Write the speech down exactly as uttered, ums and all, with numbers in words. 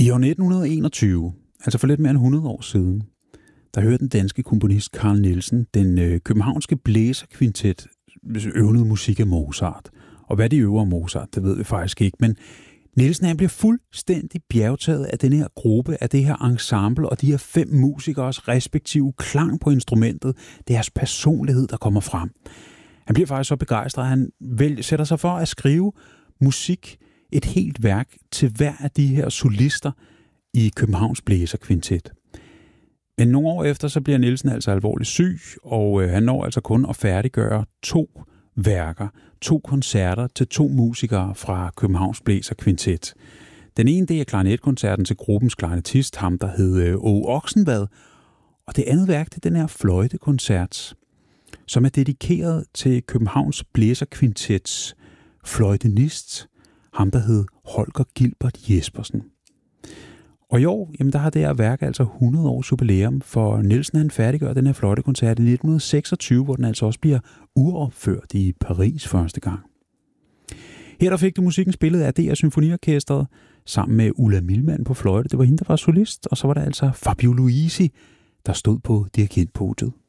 I år nitten enogtyve, altså for lidt mere end hundrede år siden, der hørte den danske komponist Carl Nielsen den øh, københavnske blæserkvintet øvende musik af Mozart. Og hvad de øver af Mozart, det ved vi faktisk ikke, men Nielsen han bliver fuldstændig bjergtaget af den her gruppe, af det her ensemble og de her fem musikers respektive klang på instrumentet, deres personlighed, der kommer frem. Han bliver faktisk så begejstret, at han vel sætter sig for at skrive musik, et helt værk til hver af de her solister i Københavns Blæserkvintet. Men nogle år efter, så bliver Nielsen altså alvorligt syg, og øh, han når altså kun at færdiggøre to værker, to koncerter til to musikere fra Københavns Blæserkvintet. Den ene, det er klarinetkoncerten til gruppens klarinetist, ham der hed øh, Åge Oksenvad, og det andet værk, det er den her fløjtekoncert, som er dedikeret til Københavns Blæserkvintets fløjtenist, ham der hed Holger Gilbert Jespersen. Og i år, jamen der har det her værk altså hundrede års jubilæum, for Nielsen han færdiggør den her fløjtekoncert i nitten seksogtyve, hvor den altså også bliver uropført i Paris første gang. Her der fik du musikken spillet af D R Symfoniorkestret sammen med Ulla Milman på fløjte. Det var hende, der var solist, og så var der altså Fabio Luisi, der stod på dirigentpodiet.